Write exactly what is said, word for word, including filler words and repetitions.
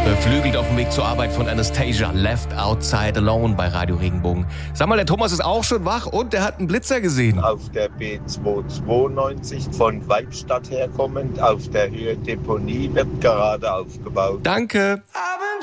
Beflügelt auf dem Weg zur Arbeit von Anastasia, Left Outside Alone bei Radio Regenbogen. Sag mal, der Thomas ist auch schon wach und der hat einen Blitzer gesehen. Auf der B zweihundertzweiundneunzig von Weibstadt herkommend, auf der Höhe Deponie wird gerade aufgebaut. Danke.